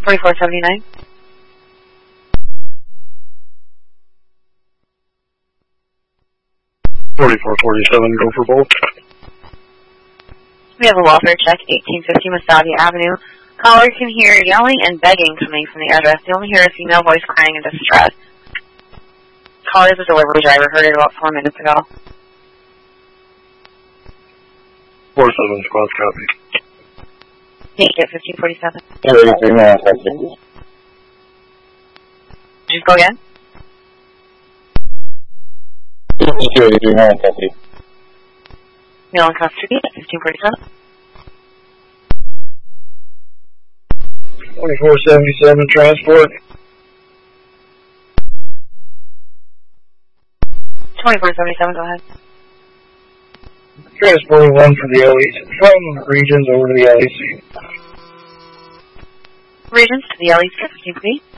4479. 4447, go for both. We have a welfare check, 1850 Massadia Avenue. Caller can hear yelling and begging coming from the address. They only hear a female voice crying in distress. Caller is a delivery driver. Heard it about 4 minutes ago. 47 squad copy. Thank you, 1547. Just go again. 5283 Male in custody at 1547. 2477 transport. 2477, go ahead. Transporting one for the LEC from Regions over to the LEC. Regions to the LEC, 15 please.